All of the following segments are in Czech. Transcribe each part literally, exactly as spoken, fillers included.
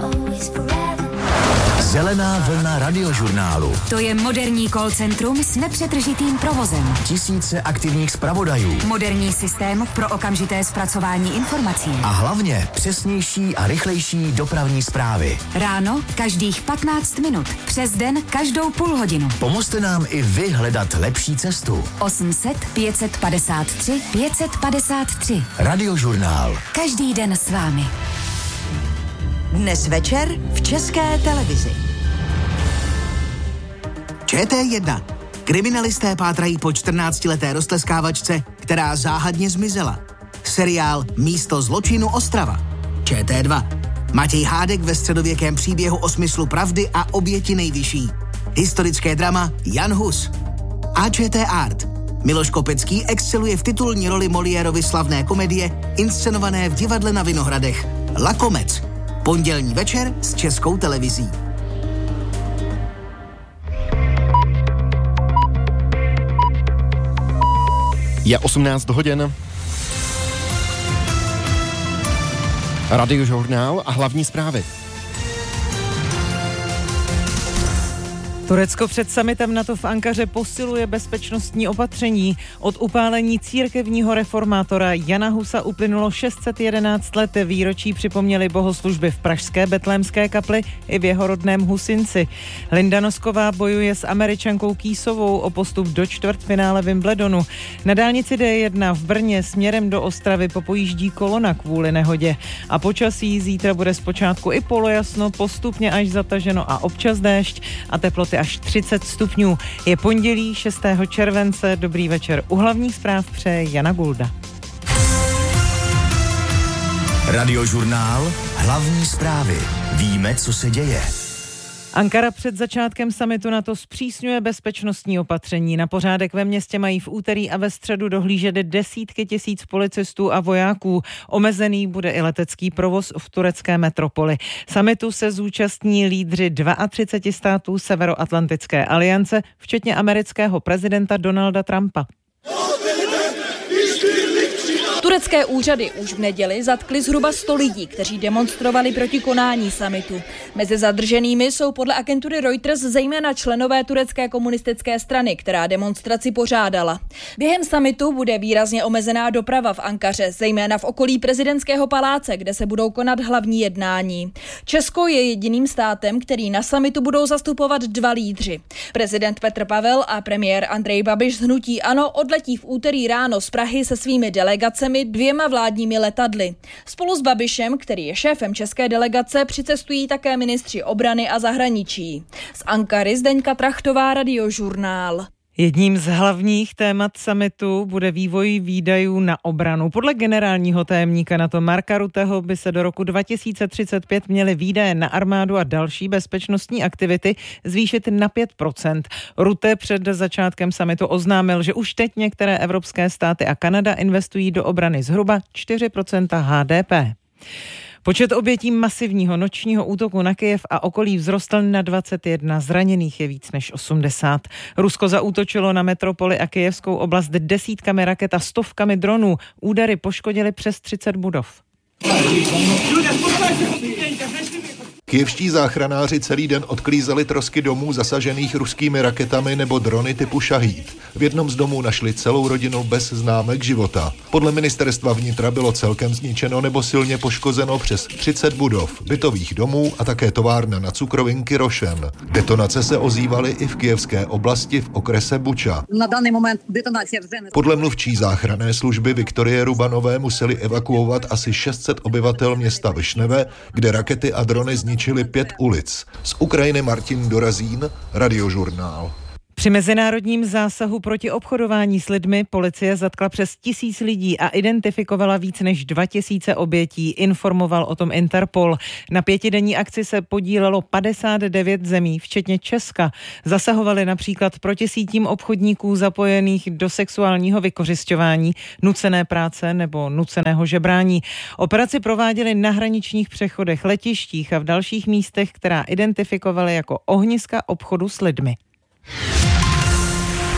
Zelená vlna radiožurnálu. To je moderní call centrum s nepřetržitým provozem. Tisíce aktivních zpravodajů. Moderní systém pro okamžité zpracování informací. A hlavně přesnější a rychlejší dopravní zprávy. Ráno každých patnáct minut. Přes den každou půl hodinu. Pomozte nám i vy hledat lepší cestu. osm set pět set padesát tři pět set padesát tři. Radiožurnál. Každý den s vámi. Dnes večer v České televizi. Č T jedna. Kriminalisté pátrají po čtrnáctileté roztleskávačce, která záhadně zmizela. Seriál Místo zločinu Ostrava. Č T dva. Matěj Hádek ve středověkém příběhu o smyslu pravdy a oběti nejvyšší. Historické drama Jan Hus. A Č T Art. Miloš Kopecký exceluje v titulní roli Moliérovy slavné komedie, inscenované v divadle na Vinohradech. Lakomec. Pondělní večer s Českou televizí. Je osmnáct hodin. Radiožurnál a hlavní zprávy. Turecko před summitem NATO v Ankaře posiluje bezpečnostní opatření. Od upálení církevního reformátora Jana Husa uplynulo šest set jedenáct let. Výročí připomněly bohoslužby v pražské Betlémské kapli i v jeho rodném Husinci. Linda Nosková bojuje s Američankou Kýsovou o postup do čtvrtfinále Wimbledonu. Na dálnici D jedna v Brně směrem do Ostravy popojíždí kolona kvůli nehodě. A počasí zítra bude zpočátku i polojasno, postupně až zataženo a občas déšť a teploty až třicet stupňů. Je pondělí šestého července. Dobrý večer. U hlavních zpráv přeje Jana Gulda. Radiožurnál. Hlavní zprávy. Víme, co se děje. Ankara před začátkem summitu NATO zpřísňuje bezpečnostní opatření. Na pořádek ve městě mají v úterý a ve středu dohlížet desítky tisíc policistů a vojáků. Omezený bude i letecký provoz v turecké metropoli. Summitu se zúčastní lídři třiceti dvou států Severoatlantické aliance, včetně amerického prezidenta Donalda Trumpa. Turecké úřady už v neděli zatkli zhruba sto lidí, kteří demonstrovali proti konání summitu. Mezi zadrženými jsou podle agentury Reuters zejména členové turecké komunistické strany, která demonstraci pořádala. Během summitu bude výrazně omezená doprava v Ankaře, zejména v okolí prezidentského paláce, kde se budou konat hlavní jednání. Česko je jediným státem, který na summitu budou zastupovat dva lídři. Prezident Petr Pavel a premiér Andrej Babiš z hnutí ANO odletí v úterý ráno z Prahy se svými delegacemi dvěma vládními letadly. Spolu s Babišem, který je šéfem české delegace, přicestují také ministři obrany a zahraničí. Z Ankary Zdeňka Trachtová, Radiožurnál. Jedním z hlavních témat summitu bude vývoj výdajů na obranu. Podle generálního tajemníka NATO Marka Rutteho by se do roku dva tisíce třicet pět měly výdaje na armádu a další bezpečnostní aktivity zvýšit na pět procent. Rutte před začátkem summitu oznámil, že už teď některé evropské státy a Kanada investují do obrany zhruba čtyři procenta H D P. Počet obětí masivního nočního útoku na Kyjev a okolí vzrostl na dvacet jedna, zraněných je víc než osmdesát. Rusko zaútočilo na metropoli a kyjevskou oblast desítkami raket a stovkami dronů. Údery poškodily přes třicet budov. Kyjevští záchranáři celý den odklízeli trosky domů zasažených ruskými raketami nebo drony typu Šahíd. V jednom z domů našli celou rodinu bez známek života. Podle ministerstva vnitra bylo celkem zničeno nebo silně poškozeno přes třicet budov, bytových domů a také továrna na cukrovinky Rošen. Detonace se ozývaly i v kyjevské oblasti v okrese Buča. Podle mluvčí záchranné služby Viktorie Rubanové museli evakuovat asi šest set obyvatel města Višneve, kde rakety a drony zničily pět ulic. Z Ukrajiny Martin Dorazín, Radiožurnál. Při mezinárodním zásahu proti obchodování s lidmi policie zatkla přes tisíc lidí a identifikovala víc než dva tisíce obětí, informoval o tom Interpol. Na pětidenní akci se podílelo padesát devět zemí, včetně Česka. Zasahovali například proti sítím obchodníků zapojených do sexuálního vykořisťování, nucené práce nebo nuceného žebrání. Operaci prováděli na hraničních přechodech, letištích a v dalších místech, která identifikovali jako ohniska obchodu s lidmi.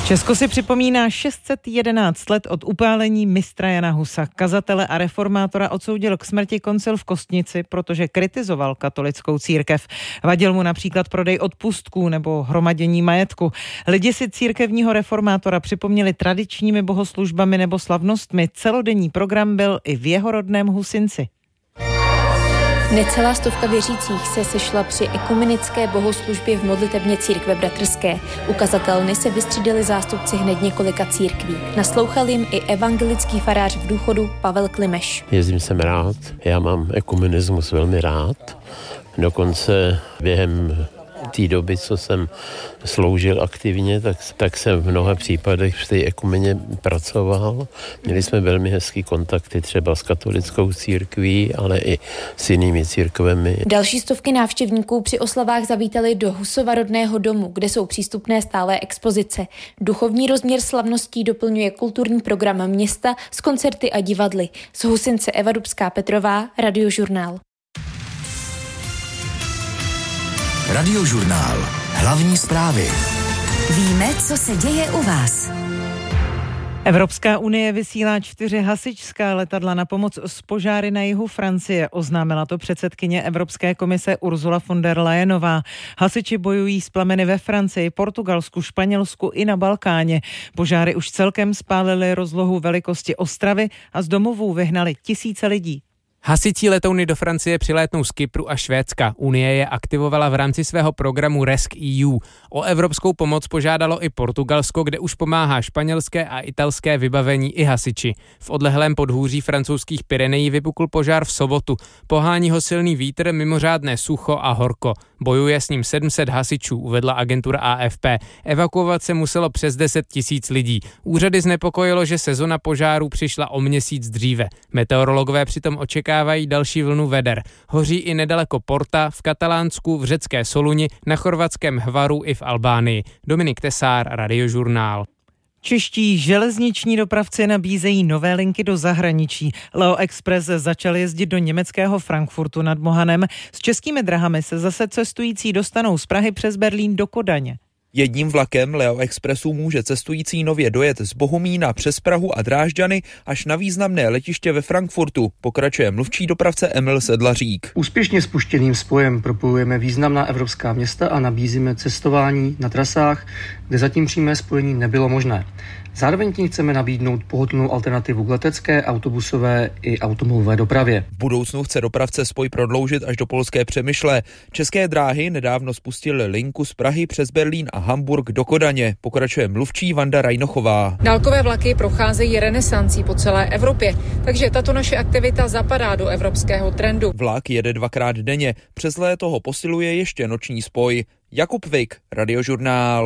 Česko si připomíná šest set jedenáct let od upálení mistra Jana Husa. Kazatele a reformátora odsoudil k smrti koncil v Kostnici, protože kritizoval katolickou církev. Vadil mu například prodej odpustků nebo hromadění majetku. Lidi si církevního reformátora připomněli tradičními bohoslužbami nebo slavnostmi. Celodenní program byl i v jeho rodném Husinci. Necelá stovka věřících se sešla při ekumenické bohoslužbě v modlitebně církve bratrské. U kazatelny se vystřídali zástupci hned několika církví. Naslouchal jim i evangelický farář v důchodu Pavel Klimeš. Jezdím sem rád, já mám ekumenismus velmi rád. Dokonce během té doby, co jsem sloužil aktivně, tak, tak jsem v mnoha případech v té ekumeně pracoval. Měli jsme velmi hezký kontakty třeba s katolickou církví, ale i s jinými církvemi. Další stovky návštěvníků při oslavách zavítali do Husova rodného domu, kde jsou přístupné stálé expozice. Duchovní rozměr slavností doplňuje kulturní program města s koncerty a divadly. Z Husince Eva Dubská Petrová, Radiožurnál. Radiožurnál. Hlavní zprávy. Víme, co se děje u vás. Evropská unie vysílá čtyři hasičská letadla na pomoc s požáry na jihu Francie. Oznámila to předsedkyně Evropské komise Ursula von der Leyenová. Hasiči bojují s plameny ve Francii, Portugalsku, Španělsku i na Balkáně. Požáry už celkem spálily rozlohu velikosti Ostravy a z domovů vyhnali tisíce lidí. Hasicí letouny do Francie přilétnou z Kypru a Švédska. Unie je aktivovala v rámci svého programu rescEU. O evropskou pomoc požádalo i Portugalsko, kde už pomáhá španělské a italské vybavení i hasiči. V odlehlém podhůří francouzských Pyrenejí vypukl požár v sobotu. Pohání ho silný vítr, mimořádné sucho a horko. Bojuje s ním sedm set hasičů, uvedla agentura A F P. Evakuovat se muselo přes deset tisíc lidí. Úřady znepokojilo, že sezona požárů přišla o měsíc dříve. Meteorologové přitom očekávají další vlnu veder. Hoří i nedaleko Porta, v Katalánsku, v řecké Soluni, na chorvatském Hvaru i v Albánii. Dominik Tesár, Radiožurnál. Čeští železniční dopravci nabízejí nové linky do zahraničí. Leo Express začal jezdit do německého Frankfurtu nad Mohanem. S českými drahami se zase cestující dostanou z Prahy přes Berlín do Kodaně. Jedním vlakem Leo Expressu může cestující nově dojet z Bohumína přes Prahu a Drážďany až na významné letiště ve Frankfurtu, pokračuje mluvčí dopravce Emil Sedlařík. Úspěšně spuštěným spojem propojujeme významná evropská města a nabízíme cestování na trasách, kde zatím přímé spojení nebylo možné. Zároveň tím chceme nabídnout pohodlnou alternativu k letecké, autobusové i automobilové dopravě. V budoucnu chce dopravce spoj prodloužit až do polské Přemyšle. České dráhy nedávno spustily linku z Prahy přes Berlín a Hamburg do Kodaně, pokračuje mluvčí Vanda Rajnochová. Dálkové vlaky procházejí renesancí po celé Evropě, takže tato naše aktivita zapadá do evropského trendu. Vlak jede dvakrát denně, přes léto ho posiluje ještě noční spoj. Jakub Vik, Radiožurnál.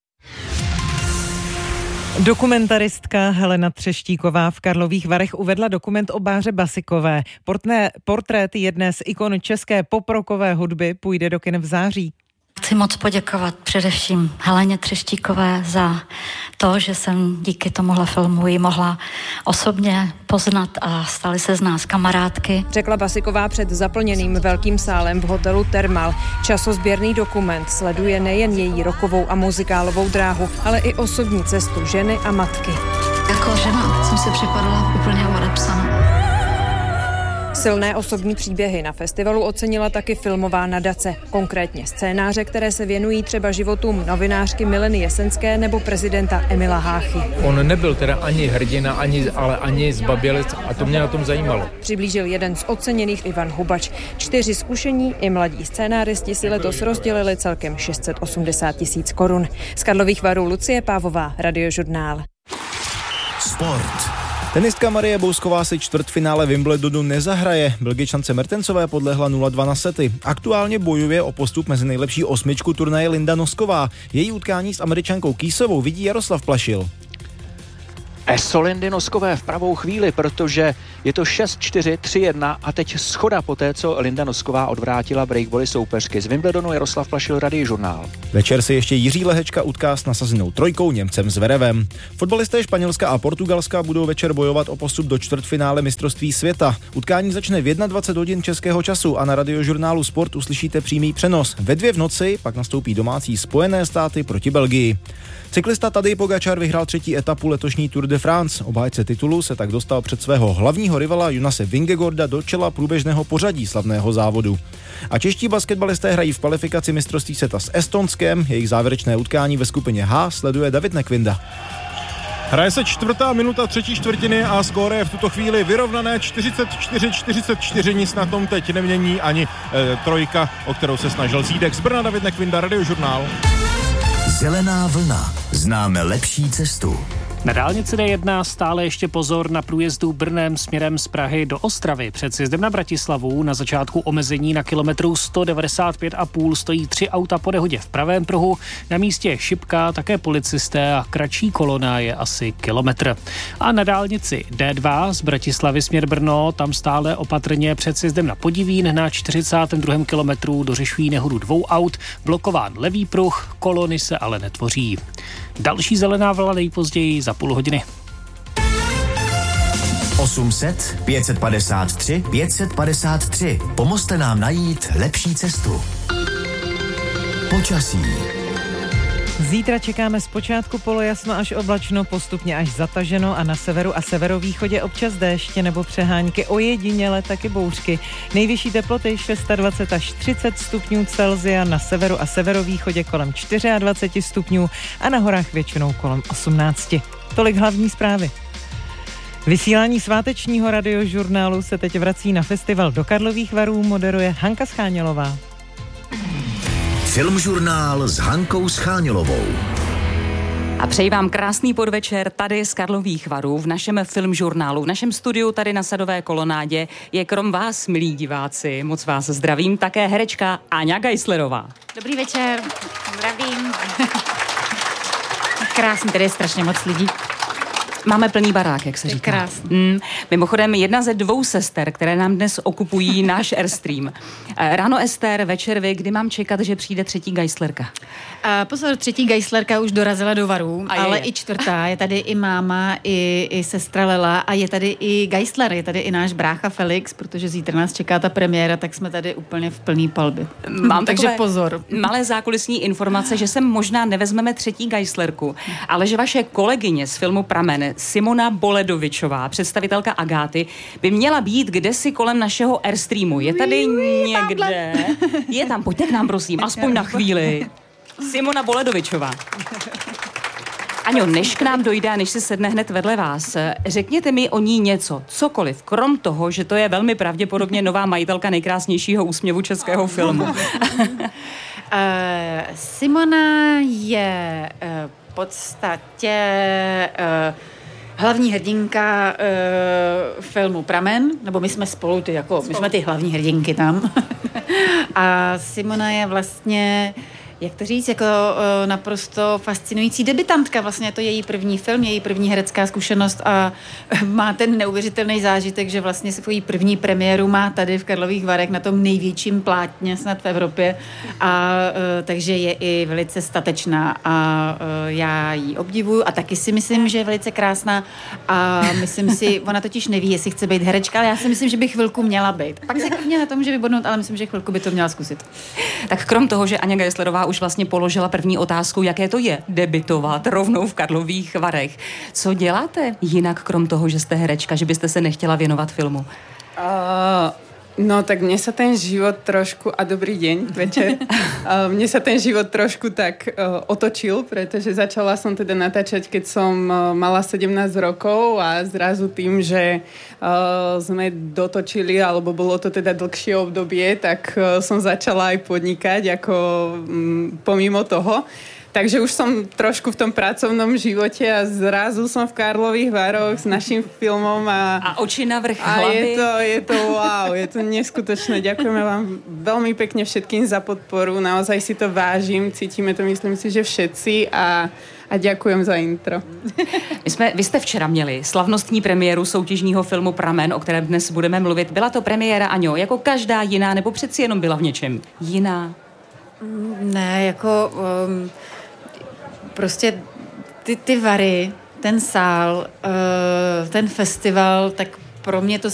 Dokumentaristka Helena Třeštíková v Karlových Varech uvedla dokument o Báře Basikové. Portné, portrét jedné z ikon české poprokové hudby půjde do kin v září. Chci moc poděkovat především Heleně Třeštíkové za to, že jsem díky tomuhle filmu ji mohla osobně poznat a stali se z nás kamarádky. Řekla Basiková před zaplněným velkým sálem v hotelu Thermal. Časozběrný dokument sleduje nejen její rockovou a muzikálovou dráhu, ale i osobní cestu ženy a matky. Jako žena jsem si připadala úplně odepsaná. Silné osobní příběhy na festivalu ocenila taky filmová nadace, konkrétně scénáře, které se věnují třeba životům novinářky Mileny Jesenské nebo prezidenta Emila Háchy. On nebyl teda ani hrdina, ani, ale ani zbabělec a to mě na tom zajímalo. Přiblížil jeden z oceněných Ivan Hubač. Čtyři zkušení i mladí scénáristi si letos rozdělili celkem šest set osmdesát tisíc korun. Z Karlových Varů Lucie Pávová, Radiožurnál. Sport. Tenistka Marie Bousková si čtvrtfinále Wimbledonu nezahraje. Belgičance Mertensové podlehla nula dva na sety. Aktuálně bojuje o postup mezi nejlepší osmičku turnaje Linda Nosková. Její utkání s Američankou Kýsovou vidí Jaroslav Plašil. Esolindy Noskové v pravou chvíli, protože je to šest čtyři, tři jedna a teď schoda po té, co Linda Nosková odvrátila breakvolley soupeřky. Z Wimbledonu Jaroslav Plašil, Radiožurnál. Večer si ještě Jiří Lehečka utká s nasazenou trojkou Němcem Zverevem. Fotbalisté Španělska a Portugalska budou večer bojovat o postup do čtvrtfinále mistrovství světa. Utkání začne v dvacet jedna hodin českého času a na Radiožurnálu Sport uslyšíte přímý přenos. Ve dvě v noci pak nastoupí domácí Spojené státy proti Belgii. Cyklista Tadej Pogačar vyhrál třetí etapu letošní Tour de France. Obhájce titulu se tak dostal před svého hlavního rivala Jonase Vingegaarda do čela průběžného pořadí slavného závodu. A čeští basketbalisté hrají v kvalifikaci mistrovství světa s Estonskem. Jejich závěrečné utkání ve skupině H sleduje David Nekvinda. Hraje se čtvrtá minuta třetí čtvrtiny a skóre je v tuto chvíli vyrovnané čtyřicet čtyři čtyřicet čtyři, nic na tom teď nemění ani e, trojka, o kterou se snažil Zídek. Z Brna David Nekvinda, Radiožurnál. Zelená vlna. Známe lepší cestu. Na dálnici D jedna stále ještě pozor na průjezdu Brnem směrem z Prahy do Ostravy. Před sjezdem na Bratislavu na začátku omezení na kilometru sto devadesát pět a půl stojí tři auta po nehodě v pravém pruhu. Na místě je šipka, také policisté a kratší kolona je asi kilometr. A na dálnici D dva z Bratislavy směr Brno, tam stále opatrně před sjezdem na Podivín na čtyřicátém druhém kilometru dořešují nehodu dvou aut, blokován levý pruh, kolony se ale netvoří. Další zelená vlna nejpozději za půl hodiny. osm set, pět set padesát tři, pět set padesát tři. Pomozte nám najít lepší cestu. Počasí. Zítra čekáme zpočátku polojasno až oblačno, postupně až zataženo a na severu a severovýchodě občas déště nebo přehánky, ojediněle taky bouřky. Nejvyšší teploty dvacet šest až třicet stupňů Celsia, na severu a severovýchodě kolem dvacet čtyři stupňů a na horách většinou kolem osmnáct. Tolik hlavní zprávy. Vysílání svátečního Radiožurnálu se teď vrací na festival do Karlových Varů, moderuje Hanka Schánělová. Filmžurnál s Hankou Schánělovou. A přeji vám krásný podvečer tady z Karlových Varů v našem filmžurnálu. V našem studiu tady na Sadové kolonádě je krom vás, milí diváci, moc vás zdravím, také herečka Aňa Geislerová. Dobrý večer, zdravím. Krásný, tady je strašně moc lidí. Máme plný barák, jak se říká. Krásný. Mm, mimochodem, jedna ze dvou sester, které nám dnes okupují náš Airstream. Ráno Ester, večer vy, kdy mám čekat, že přijde třetí Geislerka? Uh, pozor, třetí Geislerka už dorazila do Varů, a ale je. i čtvrtá. Je tady i máma, i, i sestra Lela a je tady i Geisler, je tady i náš brácha Felix, protože zítra nás čeká ta premiéra, tak jsme tady úplně v plný palbě. Mám Takže pozor. Malé zákulisní informace, že sem možná nevezmeme třetí Geislerku, ale že vaše kolegyně z filmu Pramen, Simona Boledovičová, představitelka Agáty, by měla být kdesi kolem našeho Airstreamu. Je tady někde? Je tam, pojďte k nám, prosím, aspoň na chvíli. Simona Boledovičová. Aňo, než k nám dojde a než se sedne hned vedle vás, řekněte mi o ní něco, cokoliv, krom toho, že to je velmi pravděpodobně nová majitelka nejkrásnějšího úsměvu českého filmu. uh, Simona je uh, v podstatě uh, hlavní hrdinka uh, filmu Pramen, nebo my jsme spolu ty, jako, spolu. My jsme ty hlavní hrdinky tam. A Simona je vlastně, jak to říct, jako uh, naprosto fascinující debutantka. Vlastně je to její první film, její první herecká zkušenost a má ten neuvěřitelný zážitek, že vlastně svoji první premiéru má tady v Karlových Varech na tom největším plátně snad v Evropě. A uh, takže je i velice statečná a uh, já ji obdivuju a taky si myslím, že je velice krásná a myslím si, ona totiž neví, jestli chce být herečka, ale já si myslím, že by chvilku měla být. Pak se klidně na tom může vybodnout, ale myslím, že chvilku by to měla zkusit. Tak krom toho, že Aňa Geislerová už vlastně položila první otázku, jaké to je debutovat rovnou v Karlových Varech. Co děláte jinak krom toho, že jste herečka, že byste se nechtěla věnovat filmu? Uh, no tak mne sa ten život trošku, a dobrý deň, večer, uh, mne sa ten život trošku tak uh, otočil, pretože začala som teda natáčať, keď som uh, mala sedemnásť rokov a zrazu tým, že uh, sme dotočili, alebo bolo to teda dlhšie obdobie, tak uh, som začala aj podnikať ako um, pomimo toho. Takže už som trošku v tom pracovnom živote a zrazu som v Karlových Varoch s naším filmom a... A oči na vrch a hlavy. je to, je to wow, je to neskutočné. Ďakujeme vám veľmi pekne všetkým za podporu. Naozaj si to vážim, cítime to, myslím si, že všetci a, a A ďakujem za intro. My jsme, vy jste včera měli slavnostní premiéru soutěžního filmu Pramen, o kterém dnes budeme mluvit. Byla to premiéra, Aňo, jako každá jiná, nebo přeci jenom byla v něčem jiná? Ne, jako um, prostě ty, ty Vary, ten sál, uh, ten festival, tak pro mě to